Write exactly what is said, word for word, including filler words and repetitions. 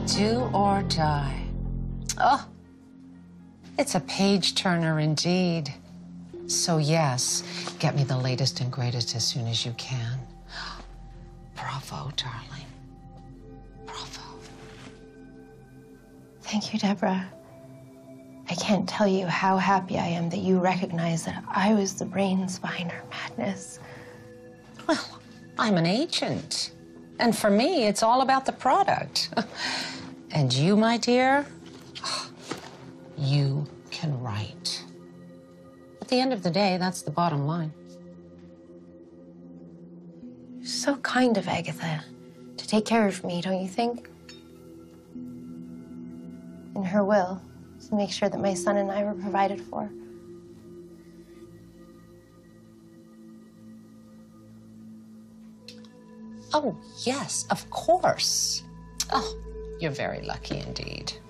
Do or die. Oh, it's a page turner indeed. So yes, get me the latest and greatest as soon as you can. Bravo, darling. Bravo. Thank you, Deborah. I can't tell you how happy I am that you recognize that I was the brains behind her madness. Well, I'm an agent. And for me, it's all about the product. And you, my dear, you can write. At the end of the day, that's the bottom line. You're so kind of Agatha to take care of me, don't you think? In her will, to make sure that my son and I were provided for. Oh, yes, of course. Oh, you're very lucky indeed.